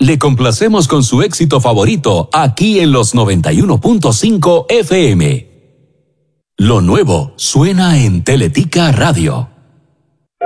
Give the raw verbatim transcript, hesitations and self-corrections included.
le complacemos con su éxito favorito aquí en los noventa y uno punto cinco F M. Lo nuevo suena en Teletica Radio.